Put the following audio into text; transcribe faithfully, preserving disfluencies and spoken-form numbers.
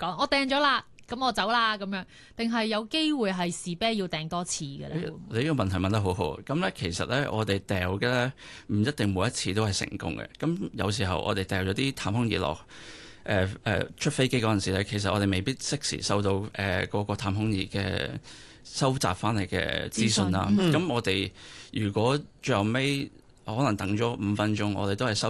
講，我訂咗啦，咁我走啦咁樣，定係有機會係士啤要訂多次嘅咧？ 你呢個問題問得好好。咁咧其實咧，我哋掉嘅咧唔一定每一次都係成功嘅。咁有時候我哋掉咗啲探空儀落。誒誒、呃、出飛機嗰陣時咧，其實我哋未必適時收到誒嗰、呃那個探空儀嘅收集翻嚟嘅資訊啦。咁、嗯、我哋如果最後尾可能等咗五分鐘，我哋都係收